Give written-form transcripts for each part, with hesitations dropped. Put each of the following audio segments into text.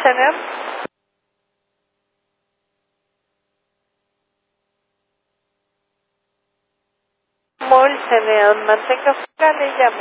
Molsener. Molsener, mantenga fuga, le llamo.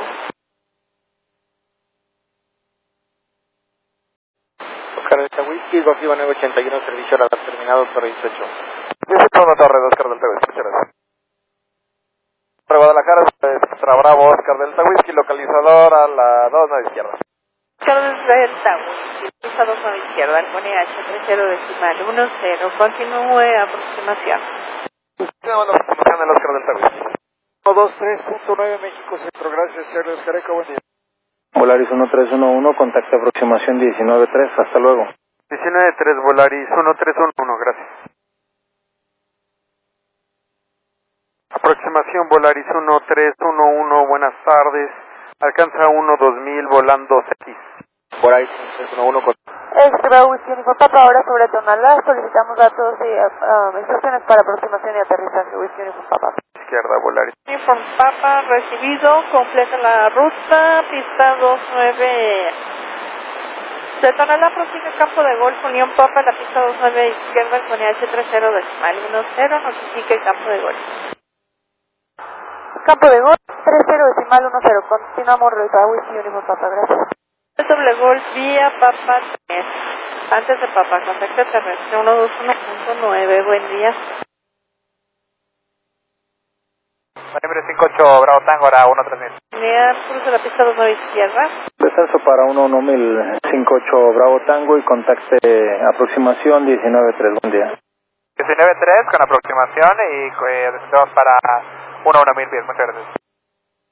Oscar Delta Whisky, Golf 981, servicio radar terminado por 18. Dice todo Torre de Oscar Delta Whisky, muchas gracias. Para Guadalajara, Extra Bravo, Oscar Delta Whisky, localizador a la 29 izquierda. Oscar Delta Whisky, pista 29 izquierda, Arconia H30 10, continúe aproximación. Tenemos la aproximación del Oscar Delta Whisky. 123.9 México Centro, gracias, Sergio Oscareca, buen día. Volaris 1311, contacto aproximación 193, hasta luego. 19-3, Volaris 1311, gracias. Aproximación Volaris 1311, buenas tardes. Alcanza 1-2000 volando X. Volaris 1311 con... Extra Whisky Uniform Papa, ahora sobre Tonalá, solicitamos datos y instrucciones para aproximación y aterrizaje. Whisky Uniform Papa. Izquierda, Volaris. Uniform Papa, recibido, completa la ruta, pista 29. De Tonalá prosigue campo de golf, Unión Papa, la pista 29 izquierda, Arconia H30 notifique campo de golf. Campo de golf, 30.10, continuamos ruta. Whisky Uniform Papa, gracias. Doble golf vía Papa 3. Antes de Papa, contacto terrestre 121.9, buen día. Número 58, Bravo Tango, ahora 13000. Línea cruce la pista 29 izquierda. Descenso para 11058 Bravo Tango y contacte aproximación 193, buen día. 19-3 con aproximación y descendemos para 11000 pies, muchas gracias.